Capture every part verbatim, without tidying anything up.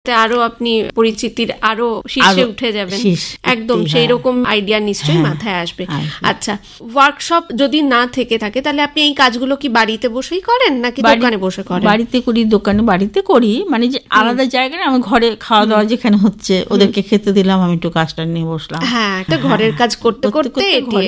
আরো আপনি পরিচিতির আরো শীর্ষে উঠে যাবেন, একদম সেই রকম আইডিয়া নিশ্চয়ই মাথায় আসবে। আচ্ছা, ওয়ার্কশপ যদি না থেকে থাকে তাহলে আপনি এই কাজগুলো কি বাড়িতে বসেই করেন নাকি দোকানে বসে করেন? বাড়িতে করি, দোকানে বাড়িতে করি, মানে যে আলাদা জায়গায় আমি ঘরে খাওয়া দাওয়া যেখানে হচ্ছে ওদেরকে খেতে দিলাম, আমি একটু কাজটা নিয়ে বসলাম। হ্যাঁ, একটা ঘরের কাজ করতে করতে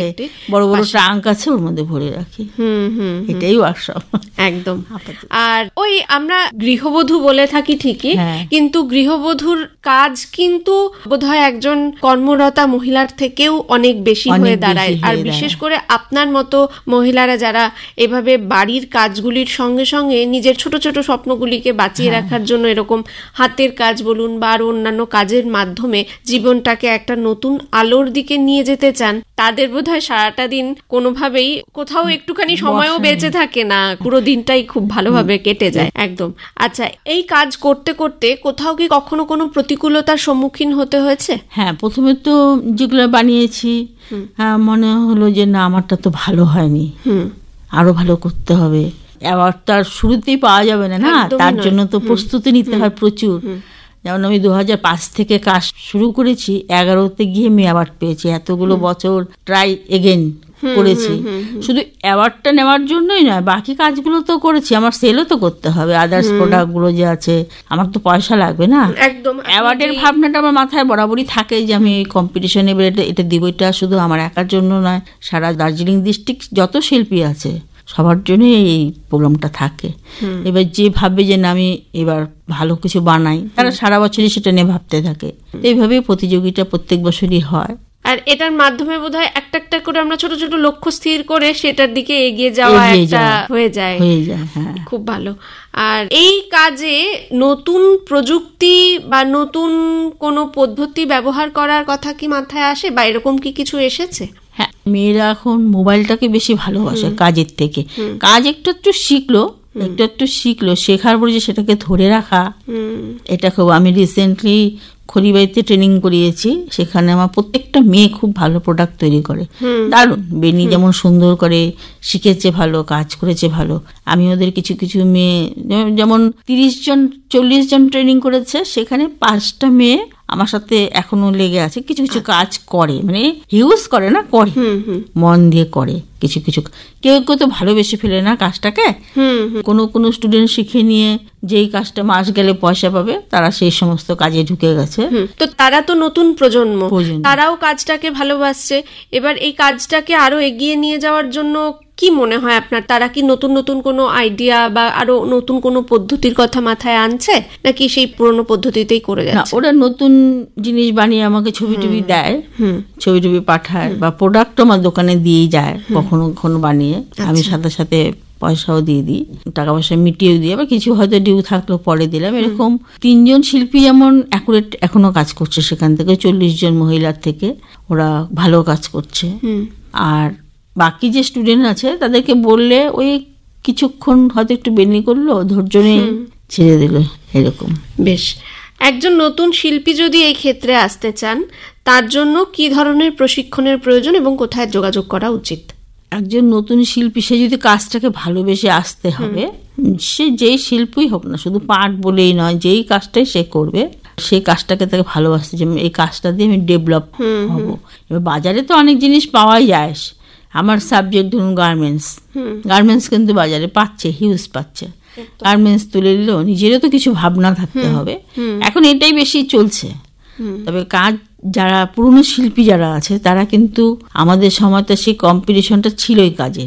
বড় বড় ট্রাঙ্ক আছে ওর মধ্যে ভরে রাখি। হুম হুম এটাই ওয়ার্কশপ একদম। আর ওই আমরা গৃহবধূ বলে থাকি ঠিকই, কিন্তু গৃহবধূর কাজ কিন্তু বোধহয় একজন কর্মরতা মহিলার থেকেও অনেক বেশি হয়ে দাঁড়ায়। আর বিশেষ করে আপনার মতো মহিলারা যারা এভাবে বাড়ির কাজগুলির সঙ্গে সঙ্গে নিজের ছোট ছোট স্বপ্নগুলিকে বাঁচিয়ে রাখার জন্য এরকম হাতের কাজ বলুন বা আরো অন্যান্য কাজের মাধ্যমে জীবনটাকে একটা নতুন আলোর দিকে নিয়ে যেতে চান, তাদের বোধহয় সারাটা দিন কোনোভাবেই কোথাও একটুখানি সময়ও বেঁচে থাকে না, পুরো দিনটাই খুব ভালোভাবে কেটে যায়। একদম। আচ্ছা, এই কাজ করতে করতে কোথাও কি কখনো কোনো প্রতিকূলতার সম্মুখীন হতে হয়েছে? হ্যাঁ, প্রথমে তো যেগুলো বানিয়েছি মনে হলো যে না, আমারটা তো ভালো হয়নি, আরো ভালো করতে হবে। অ্যাওয়ার্ড তো আর শুরুতেই পাওয়া যাবে না, না, তার জন্য তো প্রস্তুতি নিতে হয় প্রচুর। যেমন আমি দু হাজার পাঁচ থেকে কাজ শুরু করেছি, এগারোতে গিয়ে আমি অ্যাওয়ার্ড পেয়েছি। এতগুলো বছর ট্রাই এগেন করেছি, শুধু অ্যাওয়ার্ডটা নেওয়ার জন্যই নয়, বাকি কাজগুলো তো করেছি, আমার সেলও তো করতে হবে। আদার্স প্রোডাক্ট গুলো যে আছে, আমার তো পয়সা লাগবে না। একদম। অ্যাওয়ার্ডের ভাবনাটা আমার মাথায় বরাবরই থাকে যে আমি এই কম্পিটিশনে এটা দিব। এটা শুধু আমার একার জন্য নয়, সারা দার্জিলিং ডিস্ট্রিক্ট যত শিল্পী আছে সবার জন্য এই প্রোগ্রামটা থাকে। এবার যে ভাববে যে না আমি এবার ভালো কিছু বানাই, তারা সারা বছরই সেটা নিয়ে ভাবতে থাকে। এইভাবেই প্রতিযোগিতা প্রত্যেক বছরই হয়। আর এটার মাধ্যমে বোধহয় একটা একটা করে আমরা ছোট ছোট লক্ষ্য স্থির করে সেটার দিকে এগিয়ে যাওয়া একটা হয়ে যায়। খুব ভালো। আর এই কাজে নতুন প্রযুক্তি বা নতুন কোনো পদ্ধতি ব্যবহার করার কথা কি মাথায় আসে, বা এরকম কি কিছু এসেছে? হ্যাঁ, মেয়েরা এখন মোবাইলটাকে বেশি ভালোবাসে কাজের থেকে। কাজ একটু একটু শিখলো, একটু একটু শিখলো, শেখার পরে যে সেটাকে ধরে রাখা, এটা খুব। আমি রিসেন্টলি খড়িবাড়িতে ট্রেনিং করিয়েছি, সেখানে আমার প্রত্যেকটা মেয়ে খুব ভালো প্রোডাক্ট তৈরি করে, দারুণ। বেনি যেমন সুন্দর করে শিখেছে, ভালো কাজ করেছে, ভালো। আমি ওদের কিছু কিছু মেয়ে, যেমন তিরিশ জন চল্লিশ জন ট্রেনিং করেছে, সেখানে পাঁচটা মেয়ে আমার সাথে এখনো লেগে আছে, কিছু কিছু কাজ করে, মানে হিউজ করে না, করে মন দিয়ে করে কিছু কিছু। কেউ কেউ তো ভালোবেসে ফেলে না কাজটাকে, কোনো কোনো স্টুডেন্ট শিখে নিয়ে যেই কাজটা মাস গেলে পয়সা পাবে, তারা সেই সমস্ত কাজে ঢুকে গেছে। তো তারা তো নতুন প্রজন্ম, তারাও কাজটাকে ভালোবাসছে। এবার এই কাজটাকে আরো এগিয়ে নিয়ে যাওয়ার জন্য কি মনে হয় আপনার, তারা কি নতুন নতুন কোনো আইডিয়া বা আরো নতুন কোনো পদ্ধতির কথা মাথায় আনছে, নাকি সেই পুরনো পদ্ধতিতেই করে যাচ্ছে? ওরা নতুন জিনিস বানিয়ে আমাকে ছবি টবি দেয়, ছবি টবি পাঠায়, বা প্রোডাক্ট আমার দোকানে দিয়ে যায় কখনো কখনো বানিয়ে। আমি সাথে সাথে পয়সাও দিয়ে দিই, টাকা পয়সা মিটিয়েও দিই, আবার কিছু হয়তো ডিউ থাকলো পরে দিলাম। এরকম তিনজন শিল্পী যেমন অ্যাকুরেট এখনো কাজ করছে, সেখান থেকে চল্লিশ জন মহিলার থেকে ওরা ভালো কাজ করছে। আর বাকি যে স্টুডেন্ট আছে তাদেরকে বললে ওই কিছুক্ষণ হয়তো একটু বেনি করলো, ধৈর্য নিয়ে ছেড়ে দিল, এরকম। বেশ। একজন নতুন শিল্পী যদি এই ক্ষেত্রে আসতে চান, তার জন্য কি ধরনের প্রশিক্ষণের প্রয়োজন এবং কোথায় যোগাযোগ করা উচিত? একজন নতুন শিল্পী, সে যদি কাজটাকে ভালোবেসে আসতে হবে, সে যেই শিল্পই হোক না, শুধু পাট বলেই নয়, যেই কাজটাই সে করবে সেই কাজটাকে তাকে ভালোবাসতে, যে এই কাজটা দিয়ে আমি ডেভেলপ হব। এবার বাজারে তো অনেক জিনিস পাওয়াই যায়। আমার সাবজেক্ট ধরুন গার্মেন্টস, গার্মেন্টস কিন্তু বাজারে পাচ্ছে, হিউজ পাচ্ছে। গার্মেন্টস তুলে নিলেও নিজেরও তো কিছু ভাবনা থাকতে হবে, এখন এটাই বেশি চলছে। তবে কাজ যারা পুরনো শিল্পী যারা আছে, তারা কিন্তু আমাদের সময়তে সেই কম্পিটিশনটা ছিলই কাজের,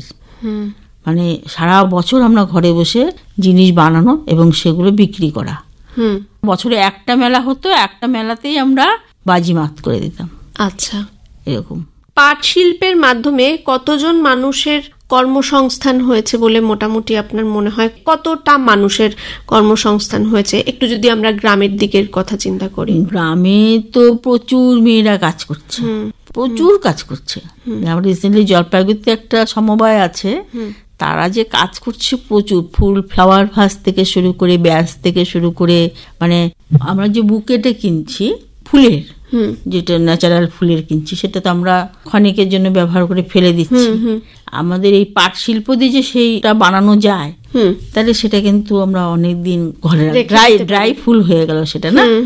মানে সারা বছর আমরা ঘরে বসে জিনিস বানানো এবং সেগুলো বিক্রি করা। বছরে একটা মেলা হতো, একটা মেলাতেই আমরা বাজিমাত করে দিতাম। আচ্ছা, এরকম। পাট শিল্পের মাধ্যমে কতজন মানুষের কর্মসংস্থান হয়েছে বলে মোটামুটি আপনার মনে হয়? কতটা মানুষের কর্মসংস্থান হয়েছে, একটু যদি আমরা গ্রামের দিকের কথা চিন্তা করি? গ্রামে তো প্রচুর মেয়েরা কাজ করছে, প্রচুর কাজ করছে। আমরা রিসেন্টলি জলপাইগুড়িতে একটা সমবায় আছে, তারা যে কাজ করছে প্রচুর, ফুল ফ্লাওয়ার ভাস থেকে শুরু করে ব্যাস থেকে শুরু করে, মানে আমরা যে বুকেটে কিনছি ফুলের, যেটা ন্যাচারাল ফুলের কিনছি, সেটা তো আমরা ক্ষণিকের জন্য ব্যবহার করে ফেলে দিচ্ছি। আমাদের এই পাট শিল্প দিয়ে যে সেইটা বানানো যায়, তাহলে সেটা কিন্তু আমরা অনেকদিন ঘরে ড্রাই ড্রাই ফুল হয়ে গেল সেটা, না?